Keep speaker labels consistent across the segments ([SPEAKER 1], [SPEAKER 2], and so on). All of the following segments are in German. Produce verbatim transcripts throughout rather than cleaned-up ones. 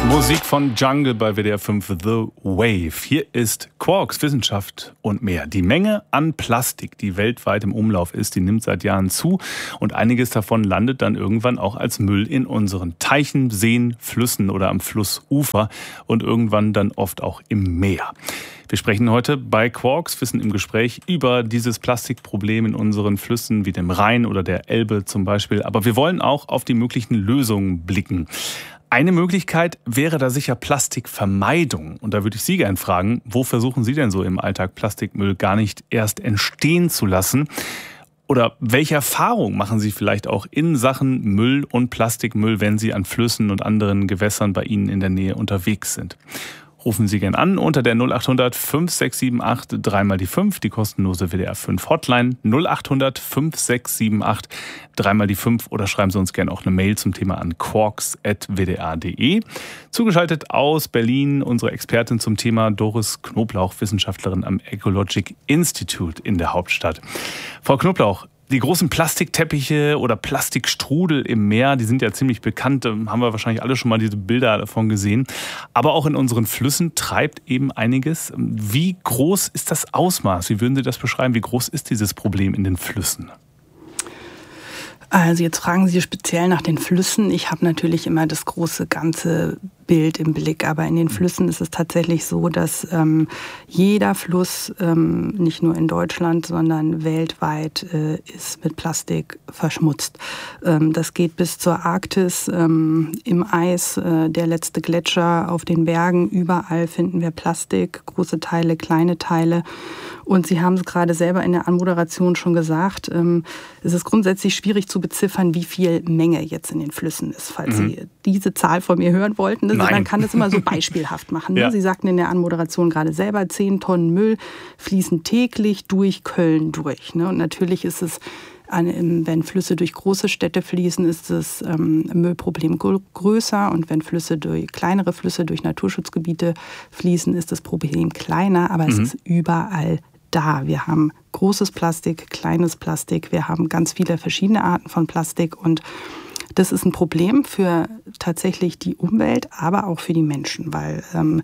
[SPEAKER 1] Musik von Jungle bei W D R fünf, The Wave. Hier ist Quarks, Wissenschaft und mehr. Die Menge an Plastik, die weltweit im Umlauf ist, die nimmt seit Jahren zu. Und einiges davon landet dann irgendwann auch als Müll in unseren Teichen, Seen, Flüssen oder am Flussufer und irgendwann dann oft auch im Meer. Wir sprechen heute bei Quarks, Wissen im Gespräch, über dieses Plastikproblem in unseren Flüssen wie dem Rhein oder der Elbe zum Beispiel. Aber wir wollen auch auf die möglichen Lösungen blicken. Eine Möglichkeit wäre da sicher Plastikvermeidung. Und da würde ich Sie gerne fragen, wo versuchen Sie denn so im Alltag Plastikmüll gar nicht erst entstehen zu lassen? Oder welche Erfahrungen machen Sie vielleicht auch in Sachen Müll und Plastikmüll, wenn Sie an Flüssen und anderen Gewässern bei Ihnen in der Nähe unterwegs sind? Rufen Sie gern an unter der null achthundert fünf sechs sieben acht drei mal die fünf, die kostenlose W D R fünf Hotline null achthundert fünf sechs sieben acht drei mal die fünf oder schreiben Sie uns gerne auch eine Mail zum Thema an quarks at w d r punkt d e. Zugeschaltet aus Berlin unsere Expertin zum Thema Doris Knoblauch, Wissenschaftlerin am Ecologic Institute in der Hauptstadt. Frau Knoblauch, die großen Plastikteppiche oder Plastikstrudel im Meer, die sind ja ziemlich bekannt, haben wir wahrscheinlich alle schon mal diese Bilder davon gesehen. Aber auch in unseren Flüssen treibt eben einiges. Wie groß ist das Ausmaß? Wie würden Sie das beschreiben? Wie groß ist dieses Problem in den Flüssen?
[SPEAKER 2] Also jetzt fragen Sie speziell nach den Flüssen. Ich habe natürlich immer das große ganze Bild im Blick, aber in den Flüssen ist es tatsächlich so, dass ähm, jeder Fluss, ähm, nicht nur in Deutschland, sondern weltweit, äh, ist mit Plastik verschmutzt. Ähm, das geht bis zur Arktis, ähm, im Eis, äh, der letzte Gletscher auf den Bergen, überall finden wir Plastik, große Teile, kleine Teile. Und Sie haben es gerade selber in der Anmoderation schon gesagt, ähm, es ist grundsätzlich schwierig zu beziffern, wie viel Menge jetzt in den Flüssen ist. Falls mhm. Sie diese Zahl von mir hören wollten, ne, man kann das immer so beispielhaft machen. Ne? Ja. Sie sagten in der Anmoderation gerade selber, zehn Tonnen Müll fließen täglich durch Köln durch. Ne? Und natürlich ist es, wenn Flüsse durch große Städte fließen, ist das ähm, Müllproblem größer. Und wenn Flüsse durch kleinere Flüsse durch Naturschutzgebiete fließen, ist das Problem kleiner. Aber mhm. es ist überall da. Wir haben großes Plastik, kleines Plastik. Wir haben ganz viele verschiedene Arten von Plastik. Und das ist ein Problem für tatsächlich die Umwelt, aber auch für die Menschen, weil ähm,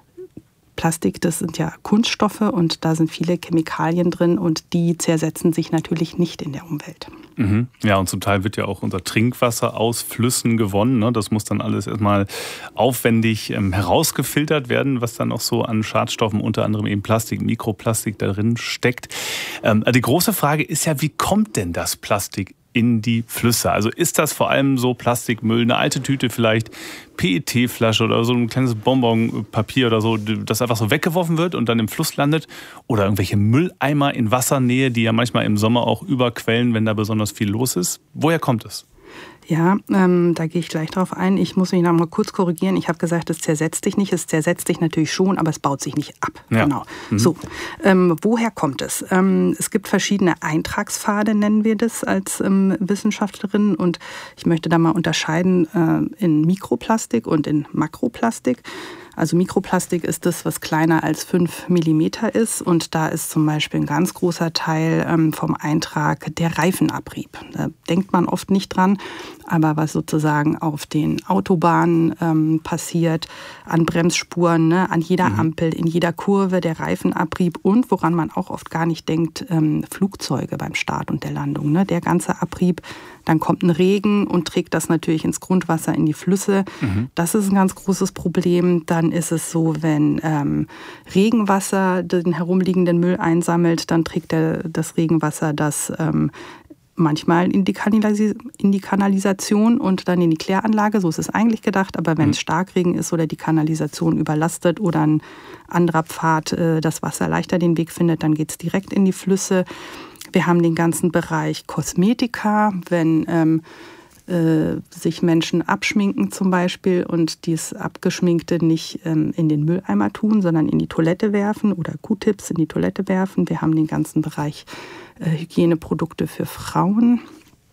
[SPEAKER 2] Plastik, das sind ja Kunststoffe und da sind viele Chemikalien drin und die zersetzen sich natürlich nicht in der Umwelt.
[SPEAKER 1] Mhm. Ja, und zum Teil wird ja auch unser Trinkwasser aus Flüssen gewonnen. Ne? Das muss dann alles erstmal aufwendig ähm, herausgefiltert werden, was dann auch so an Schadstoffen, unter anderem eben Plastik, Mikroplastik darin steckt. Ähm, die große Frage ist ja, wie kommt denn das Plastik in die Flüsse? Also ist das vor allem so Plastikmüll, eine alte Tüte vielleicht, P E T-Flasche oder so ein kleines Bonbonpapier oder so, das einfach so weggeworfen wird und dann im Fluss landet? Oder irgendwelche Mülleimer in Wassernähe, die ja manchmal im Sommer auch überquellen, wenn da besonders viel los ist? Woher kommt es?
[SPEAKER 2] Ja, ähm, da gehe ich gleich drauf ein. Ich muss mich noch mal kurz korrigieren. Ich habe gesagt, es zersetzt dich nicht. Es zersetzt dich natürlich schon, aber es baut sich nicht ab. Ja. Genau. Mhm. So, ähm, woher kommt es? Ähm, es gibt verschiedene Eintragspfade, nennen wir das als ähm, Wissenschaftlerin. Und ich möchte da mal unterscheiden äh, in Mikroplastik und in Makroplastik. Also Mikroplastik ist das, was kleiner als fünf Millimeter ist. Und da ist zum Beispiel ein ganz großer Teil ähm, vom Eintrag der Reifenabrieb. Da denkt man oft nicht dran. Aber was sozusagen auf den Autobahnen ähm, passiert, an Bremsspuren, ne, an jeder mhm. Ampel, in jeder Kurve, der Reifenabrieb und woran man auch oft gar nicht denkt, ähm, Flugzeuge beim Start und der Landung. Ne, der ganze Abrieb, dann kommt ein Regen und trägt das natürlich ins Grundwasser, in die Flüsse. Mhm. Das ist ein ganz großes Problem. Dann ist es so, wenn ähm, Regenwasser den herumliegenden Müll einsammelt, dann trägt der, das Regenwasser das ähm, manchmal in die, Kanalis- in die Kanalisation und dann in die Kläranlage. So ist es eigentlich gedacht. Aber wenn mhm. es Starkregen ist oder die Kanalisation überlastet oder ein anderer Pfad äh, das Wasser leichter den Weg findet, dann geht es direkt in die Flüsse. Wir haben den ganzen Bereich Kosmetika, wenn ähm, äh, sich Menschen abschminken zum Beispiel und dieses Abgeschminkte nicht ähm, in den Mülleimer tun, sondern in die Toilette werfen oder Q-Tips in die Toilette werfen. Wir haben den ganzen Bereich äh, Hygieneprodukte für Frauen.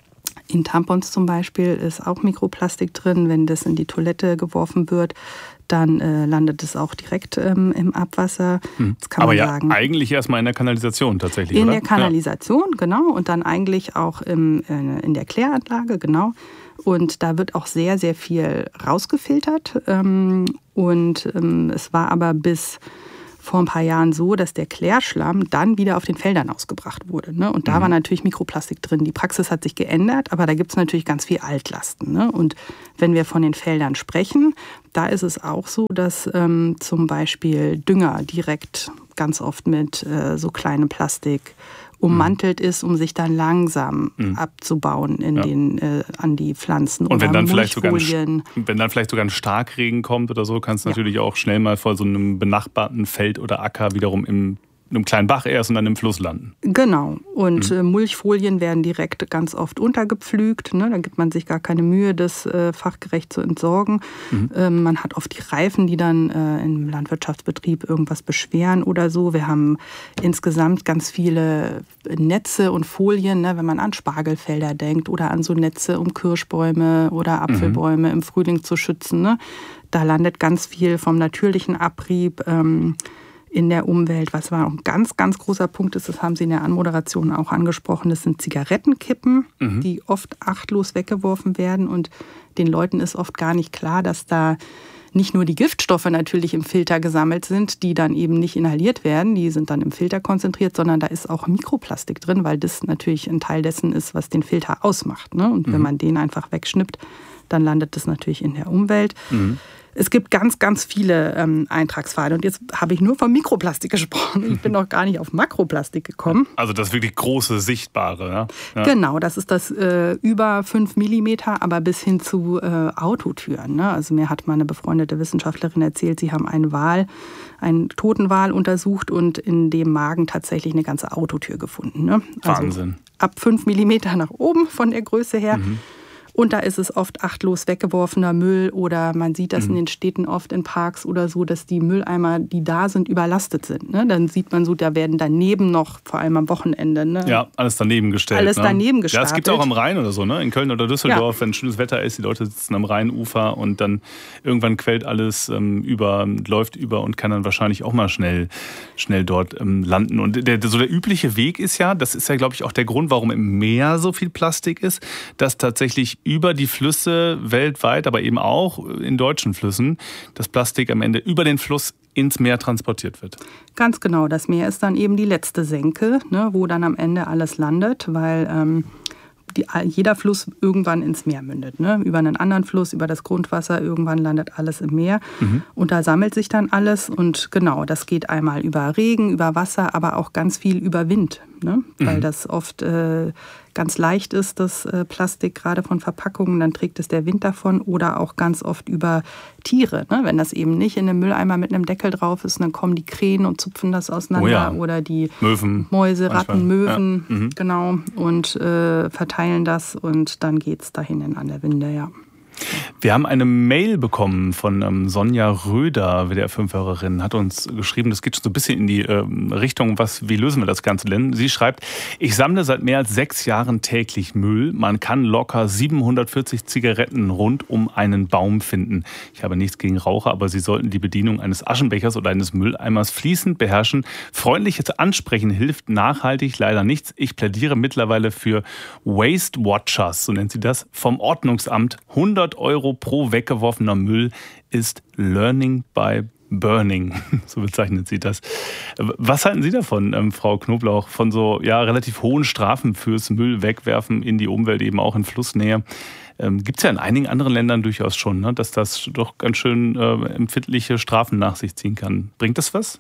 [SPEAKER 2] In Tampons zum Beispiel ist auch Mikroplastik drin. Wenn das in die Toilette geworfen wird, dann äh, landet es auch direkt ähm, im Abwasser.
[SPEAKER 1] Hm.
[SPEAKER 2] Das kann
[SPEAKER 1] Aber
[SPEAKER 2] man
[SPEAKER 1] ja,
[SPEAKER 2] sagen.
[SPEAKER 1] eigentlich erstmal in der Kanalisation tatsächlich,
[SPEAKER 2] In
[SPEAKER 1] oder?
[SPEAKER 2] der Kanalisation, ja. Genau. Und dann eigentlich auch im, äh, in der Kläranlage, genau. Und da wird auch sehr, sehr viel rausgefiltert. Ähm, und ähm, es war aber bis vor ein paar Jahren so, dass der Klärschlamm dann wieder auf den Feldern ausgebracht wurde. Ne? Und da mhm. war natürlich Mikroplastik drin. Die Praxis hat sich geändert, aber da gibt es natürlich ganz viel Altlasten. Ne? Und wenn wir von den Feldern sprechen, da ist es auch so, dass ähm, zum Beispiel Dünger direkt ganz oft mit äh, so kleinem Plastik ummantelt ist, um sich dann langsam mhm. abzubauen in ja. den, äh, an die Pflanzen.
[SPEAKER 1] Und wenn dann, vielleicht sogar
[SPEAKER 2] ein,
[SPEAKER 1] wenn dann vielleicht sogar ein Starkregen kommt oder so, kann es ja. natürlich auch schnell mal vor so einem benachbarten Feld oder Acker wiederum im in einem kleinen Bach erst und dann im Fluss landen.
[SPEAKER 2] Genau. Und mhm. äh, Mulchfolien werden direkt ganz oft untergepflügt. Ne? Da gibt man sich gar keine Mühe, das äh, fachgerecht zu entsorgen. Mhm. Ähm, man hat oft die Reifen, die dann äh, im Landwirtschaftsbetrieb irgendwas beschweren oder so. Wir haben insgesamt ganz viele Netze und Folien, ne? Wenn man an Spargelfelder denkt oder an so Netze, um Kirschbäume oder Apfelbäume mhm. im Frühling zu schützen. Ne? Da landet ganz viel vom natürlichen Abrieb ähm, in der Umwelt. Was war ein ganz, ganz großer Punkt ist, das haben Sie in der Anmoderation auch angesprochen, das sind Zigarettenkippen, mhm. die oft achtlos weggeworfen werden. Und den Leuten ist oft gar nicht klar, dass da nicht nur die Giftstoffe natürlich im Filter gesammelt sind, die dann eben nicht inhaliert werden, die sind dann im Filter konzentriert, sondern da ist auch Mikroplastik drin, weil das natürlich ein Teil dessen ist, was den Filter ausmacht. Ne? Und mhm. wenn man den einfach wegschnippt, dann landet das natürlich in der Umwelt. Mhm. Es gibt ganz, ganz viele ähm, Eintragspfade. Und jetzt habe ich nur von Mikroplastik gesprochen. Ich bin noch gar nicht auf Makroplastik gekommen.
[SPEAKER 1] Also das wirklich große, sichtbare. Ja? Ja.
[SPEAKER 2] Genau, das ist das äh, über fünf Millimeter, aber bis hin zu äh, Autotüren. Ne? Also mir hat mal eine befreundete Wissenschaftlerin erzählt, sie haben einen Wal, einen toten Wal untersucht und in dem Magen tatsächlich eine ganze Autotür gefunden. Ne? Also
[SPEAKER 1] Wahnsinn.
[SPEAKER 2] Ab fünf Millimeter nach oben von der Größe her.
[SPEAKER 1] Mhm.
[SPEAKER 2] Und da ist es oft achtlos weggeworfener Müll oder man sieht das mhm. in den Städten oft in Parks oder so, dass die Mülleimer, die da sind, überlastet sind. Ne? Dann sieht man so, da werden daneben noch, vor allem am Wochenende. Ne?
[SPEAKER 1] Ja, alles daneben gestellt.
[SPEAKER 2] Alles
[SPEAKER 1] ne?
[SPEAKER 2] daneben gestapelt.
[SPEAKER 1] Ja, es gibt auch am Rhein oder so, ne? In Köln oder Düsseldorf, ja. wenn schönes Wetter ist, die Leute sitzen am Rheinufer und dann irgendwann quält alles ähm, über, läuft über und kann dann wahrscheinlich auch mal schnell, schnell dort ähm, landen. Und der, so der übliche Weg ist ja, das ist ja, glaube ich, auch der Grund, warum im Meer so viel Plastik ist, dass tatsächlich über die Flüsse weltweit, aber eben auch in deutschen Flüssen, das Plastik am Ende über den Fluss ins Meer transportiert wird.
[SPEAKER 2] Ganz genau. Das Meer ist dann eben die letzte Senke, ne, wo dann am Ende alles landet, weil ähm, die, jeder Fluss irgendwann ins Meer mündet. Ne? Über einen anderen Fluss, über das Grundwasser, irgendwann landet alles im Meer. Mhm. Und da sammelt sich dann alles. Und genau, das geht einmal über Regen, über Wasser, aber auch ganz viel über Wind. Ne? Mhm. Weil das oft äh, ganz leicht ist, das äh, Plastik, gerade von Verpackungen, dann trägt es der Wind davon. Oder auch ganz oft über Tiere. Ne? Wenn das eben nicht in einem Mülleimer mit einem Deckel drauf ist, dann kommen die Krähen und zupfen das auseinander. Oh ja. Oder die
[SPEAKER 1] Möwen.
[SPEAKER 2] Mäuse, Ratten,
[SPEAKER 1] manchmal.
[SPEAKER 2] Möwen,
[SPEAKER 1] ja. mhm.
[SPEAKER 2] genau. Und äh, verteilen das und dann geht es dahin an der Winde, ja.
[SPEAKER 1] Wir haben eine Mail bekommen von ähm, Sonja Röder, W D R fünf-Hörerin, hat uns geschrieben, das geht schon so ein bisschen in die ähm, Richtung, was, wie lösen wir das Ganze denn? Sie schreibt, ich sammle seit mehr als sechs Jahren täglich Müll. Man kann locker siebenhundertvierzig Zigaretten rund um einen Baum finden. Ich habe nichts gegen Raucher, aber Sie sollten die Bedienung eines Aschenbechers oder eines Mülleimers fließend beherrschen. Freundliches Ansprechen hilft nachhaltig leider nichts. Ich plädiere mittlerweile für Waste Watchers, so nennt sie das, vom Ordnungsamt. hundert Euro pro weggeworfener Müll ist Learning by Burning, so bezeichnet sie das. Was halten Sie davon, ähm, Frau Knoblauch, von so ja, relativ hohen Strafen fürs Müll wegwerfen in die Umwelt, eben auch in Flussnähe? Ähm, gibt es ja in einigen anderen Ländern durchaus schon, ne, dass das doch ganz schön äh, empfindliche Strafen nach sich ziehen kann. Bringt das was?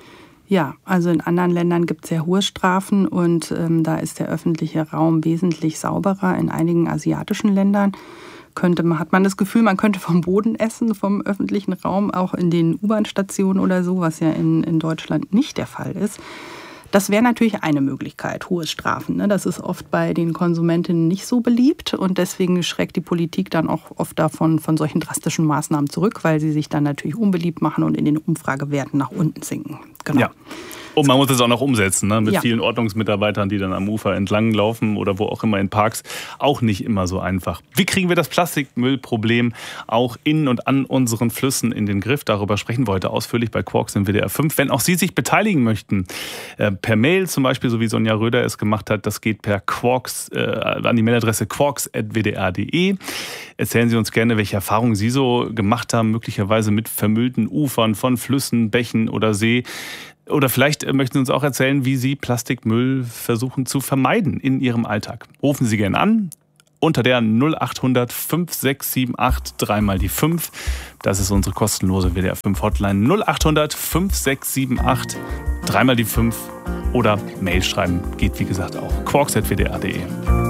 [SPEAKER 2] Ja, also in anderen Ländern gibt es sehr hohe Strafen und ähm, da ist der öffentliche Raum wesentlich sauberer. In einigen asiatischen Ländern könnte man, hat man das Gefühl, man könnte vom Boden essen, vom öffentlichen Raum, auch in den U-Bahn-Stationen oder so, was ja in, in Deutschland nicht der Fall ist. Das wäre natürlich eine Möglichkeit, hohe Strafen. Ne? Das ist oft bei den Konsumentinnen nicht so beliebt und deswegen schreckt die Politik dann auch oft davon von solchen drastischen Maßnahmen zurück, weil sie sich dann natürlich unbeliebt machen und in den Umfragewerten nach unten sinken. Genau.
[SPEAKER 1] Ja. Und man muss es auch noch umsetzen, ne? Mit
[SPEAKER 2] ja.
[SPEAKER 1] vielen Ordnungsmitarbeitern, die dann am Ufer entlang laufen oder wo auch immer in Parks. Auch nicht immer so einfach. Wie kriegen wir das Plastikmüllproblem auch in und an unseren Flüssen in den Griff? Darüber sprechen wir heute ausführlich bei Quarks in W D R fünf. Wenn auch Sie sich beteiligen möchten, äh, per Mail zum Beispiel, so wie Sonja Röder es gemacht hat, das geht per Quarks äh, an die Mailadresse quarks at w d r punkt d e. Erzählen Sie uns gerne, welche Erfahrungen Sie so gemacht haben, möglicherweise mit vermüllten Ufern von Flüssen, Bächen oder See. Oder vielleicht möchten Sie uns auch erzählen, wie Sie Plastikmüll versuchen zu vermeiden in Ihrem Alltag. Rufen Sie gerne an unter der null acht hundert fünf sechs sieben acht dreimal die fünf. Das ist unsere kostenlose W D R fünf Hotline. null acht hundert fünf sechs sieben acht dreimal die fünf. Oder Mail schreiben geht wie gesagt auch. quarks at w d r punkt d e.